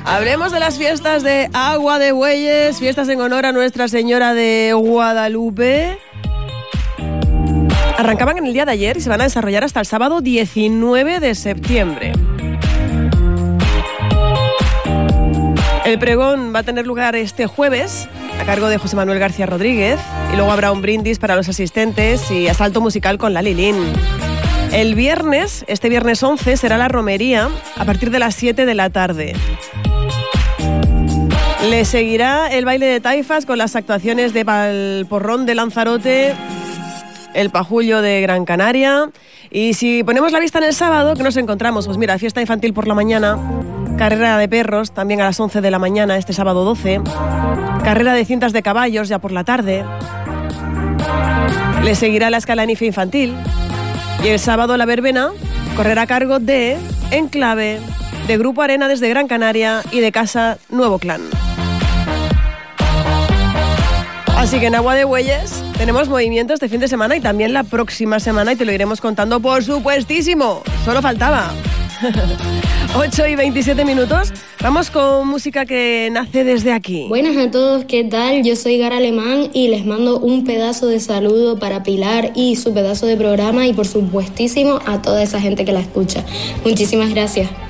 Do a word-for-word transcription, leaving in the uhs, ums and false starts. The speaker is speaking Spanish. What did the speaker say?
Hablemos de las fiestas de Agua de Bueyes, fiestas en honor a Nuestra Señora de Guadalupe. Arrancaban en el día de ayer y se van a desarrollar hasta el sábado diecinueve de septiembre. El pregón va a tener lugar este jueves a cargo de José Manuel García Rodríguez y luego habrá un brindis para los asistentes y asalto musical con Lali Lin. El viernes, este viernes once, será la romería a partir de las siete de la tarde. Le seguirá el baile de taifas con las actuaciones de Valporrón de Lanzarote, el Pajullo de Gran Canaria. Y si ponemos la vista en el sábado, ¿qué nos encontramos? Pues mira, fiesta infantil por la mañana, carrera de perros también a las once de la mañana, este sábado doce, carrera de cintas de caballos ya por la tarde. Le seguirá la escala N I F E infantil. Y el sábado la verbena correrá a cargo de Enclave, de Grupo Arena desde Gran Canaria y de Casa Nuevo Clan. Así que en Agua de Bueyes tenemos movimiento este fin de semana y también la próxima semana y te lo iremos contando, por supuestísimo. Solo faltaba. ocho y veintisiete minutos. Vamos con música que nace desde aquí. Buenas a todos, ¿qué tal? Yo soy Gara Alemán y les mando un pedazo de saludo para Pilar y su pedazo de programa y por supuestísimo a toda esa gente que la escucha. Muchísimas gracias.